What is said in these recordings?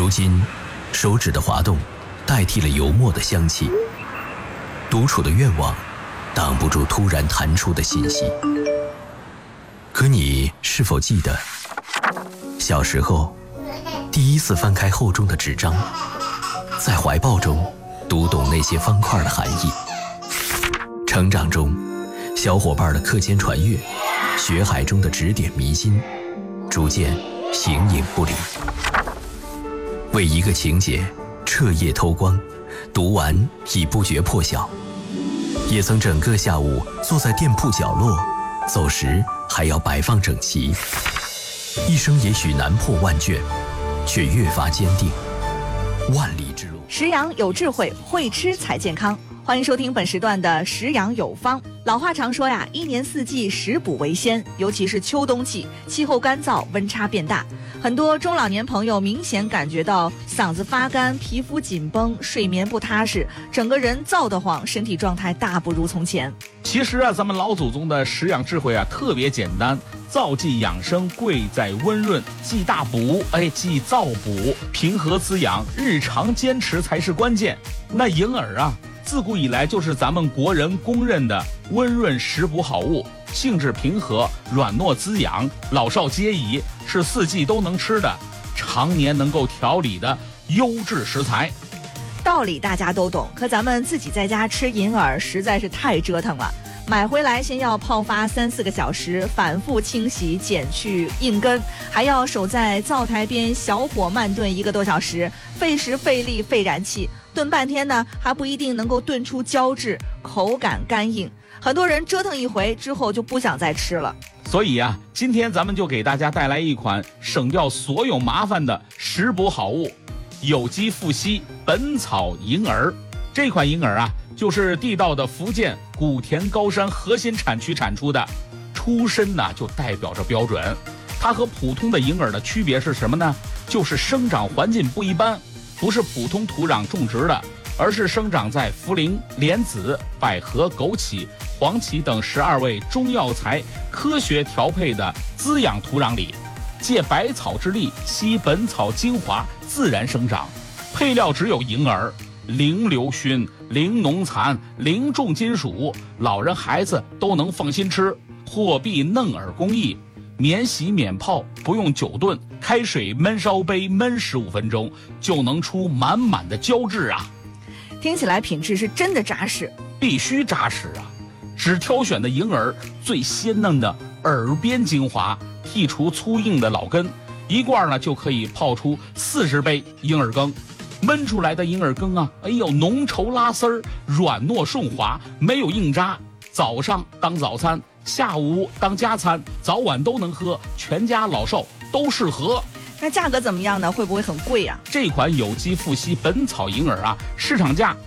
如今，手指的滑动代替了油墨的香气，独处的愿望挡不住突然弹出的信息。可你是否记得，小时候第一次翻开厚重的纸张，在怀抱中读懂那些方块的含义？成长中，小伙伴的课间传阅，学海中的指点迷津，逐渐形影不离。为一个情节彻夜偷光，读完已不觉破晓。也曾整个下午坐在店铺角落，走时还要摆放整齐。一生也许难破万卷，却越发坚定。万里之路， 食养有智慧，会吃才健康。欢迎收听本时段的食养有方。老话常说呀，一年四季食补为先，尤其是秋冬季，气候干燥，温差变大，很多中老年朋友明显感觉到嗓子发干、皮肤紧绷、睡眠不踏实，整个人燥得慌，身体状态大不如从前。 其实啊，咱们老祖宗的食养智慧啊特别简单，燥剂养生贵在温润，忌大补，忌燥补，平和滋养，日常坚持才是关键。那银耳啊，自古以来就是咱们国人公认的温润食补好物，性质平和，软糯滋养，老少皆宜，是四季都能吃的，常年能够调理的优质食材。 道理大家都懂，可咱们自己在家吃银耳实在是太折腾了。买回来先要泡发3-4个小时，反复清洗剪去硬根，还要守在灶台边小火慢炖1个多小时，费时费力费燃气，炖半天呢还不一定能够炖出胶质，口感干硬。很多人折腾一回之后就不想再吃了。 所以啊，今天咱们就给大家带来一款省掉所有麻烦的食补好物——有机富硒本草银耳。这款银耳啊，就是地道的福建古田高山核心产区产出的，出身呢就代表着标准。它和普通的银耳的区别是什么呢？就是生长环境不一般，不是普通土壤种植的，而是生长在茯苓、莲子、百合、枸杞、黄芪等12味中药材科学调配的滋养土壤里，借百草之力，吸本草精华，自然生长。配料只有银耳，零硫熏、零农残、零重金属，老人孩子都能放心吃。货币嫩耳工艺，免洗免泡，不用久炖，开水焖烧杯焖15分钟，就能出满满的胶质啊！ 听起来品质是真的扎实， 必须扎实啊！只挑选的银耳最鲜嫩的耳边精华，剔除粗硬的老根，一罐呢就可以泡出40杯银耳羹。焖出来的银耳羹啊，浓稠拉丝儿，软糯顺滑，没有硬渣。早上当早餐，下午当加餐，早晚都能喝，全家老少都适合。 那价格怎么样呢？会不会很贵啊？ 这款有机富硒本草银耳啊，市场价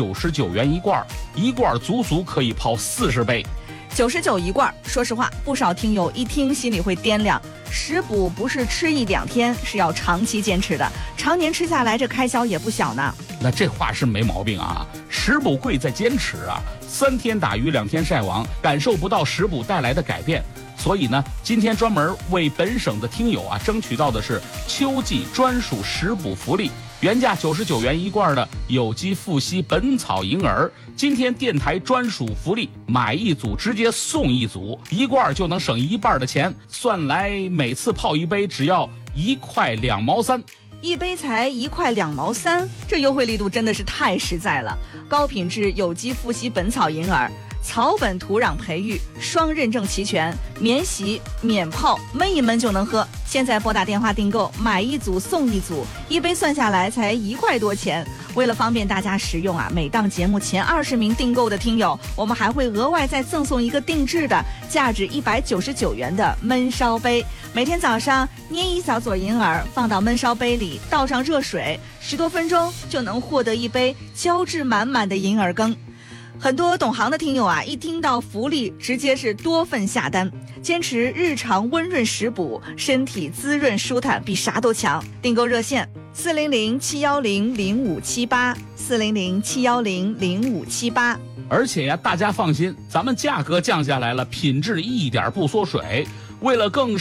99元一罐，一罐足足可以泡40杯。 99一罐，说实话，不少听友一听心里会掂量。食补不是吃1-2天，是要长期坚持的，常年吃下来，这开销也不小呢。 那这话是没毛病啊，食补贵在坚持啊，3天打鱼2天晒网，感受不到食补带来的改变。所以呢，今天专门为本省的听友啊争取到的是秋季专属食补福利，原价99元一罐的有机富硒本草银耳，今天电台专属福利，买一组直接送一组，一罐就能省1半的钱，算来每次泡一杯只要1块2毛3。 一杯才1块2毛3，这优惠力度真的是太实在了。高品质有机富硒本草银耳，草本土壤培育，双认证齐全，免洗免泡，焖一焖就能喝。现在拨打电话订购，买一组送一组，一杯算下来才1块多钱。为了方便大家食用啊，每档节目前20名订购的听友，我们还会额外再赠送一个定制的价值199元的焖烧杯。每天早上捏一小撮银耳，放到焖烧杯里，倒上热水，10多分钟就能获得一杯胶质满满的银耳羹。很多懂行的听友啊，一听到福利，直接是多份下单，坚持日常温润食补，身体滋润舒坦，比啥都强。订购热线400-710-0578，400-710-0578。 而且呀，大家放心，咱们价格降下来了，品质一点不缩水。为了更